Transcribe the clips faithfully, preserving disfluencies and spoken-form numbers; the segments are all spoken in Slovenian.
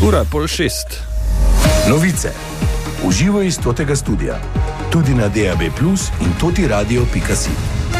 Ura je pol šest. Novice. Uživo iz Totega studia. Tudi na D A B plus in totiradio pika si.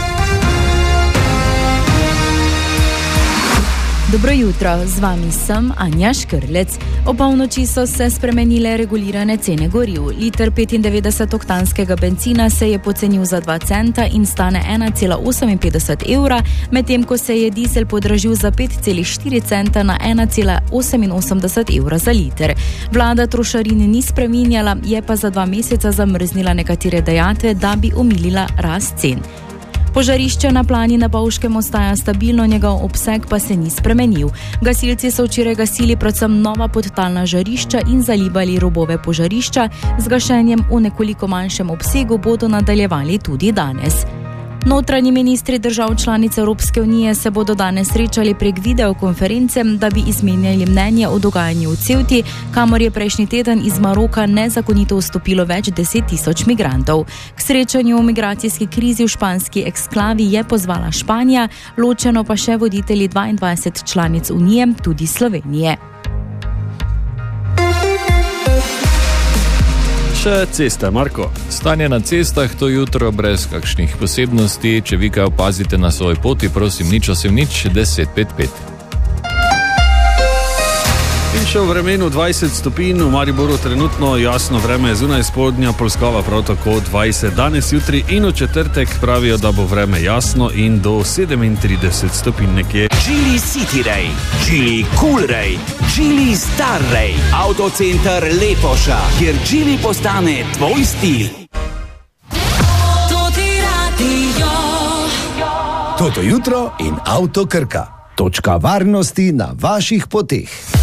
Dobro jutro, z vami sem Anja Škrlec. O polnoči so se spremenile regulirane cene goriv. Liter petindevetdesetoktanskega bencina se je pocenil za dva centa in stane ena cela oseminpetdeset evra, medtem ko se je dizel podražil za pet cela štiri centa na ena cela oseminosemdeset evra za liter. Vlada trošarine ni spreminjala, je pa za dva meseca zamrznila nekatere dajatve, da bi omilila rast cen. Požarišče na Plani na Bovškem ostaja stabilno, njegov obseg pa se ni spremenil. Gasilci so včeraj gasili predvsem nova podtalna žarišča in zalivali robove požarišča, z gašenjem v nekoliko manjšem obsegu bodo nadaljevali tudi danes. Notranji ministri držav članic Evropske unije se bodo danes srečali prek videokonference, da bi izmenjali mnenje o dogajanju v Ceuti, kamor je prejšnji teden iz Maroka nezakonito vstopilo več deset tisoč migrantov. K srečanju o migracijski krizi v španski eksklavi je pozvala Španija, ločeno pa še voditelji dvaindvajset članic Unije, tudi Slovenije. Še ceste, Marko. Stanje na cestah to jutro brez kakšnih posebnosti. Če vi kaj opazite na svoji poti, prosim, nič osem nič deset pet pet. In še v vremenu dvajset stopinj, v Mariboru trenutno jasno vreme, zunaj spodnja Polskava prav tako dvajset. Danes, jutri in v četrtek pravijo, da bo vreme jasno in do sedemintrideset stopinj nekje. Geely City Ray, Geely Cool Ray, Geely Star Ray, Autocenter Lepoša, kjer Geely postane tvoj stil. Toto jutro in Avto Krka. Točka varnosti na vaših poteh.